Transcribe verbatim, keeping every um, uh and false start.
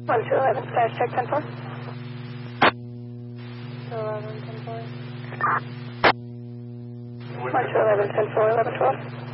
one two eleven, status check ten four. two eleven, ten four. one two eleven, ten four, eleven twelve.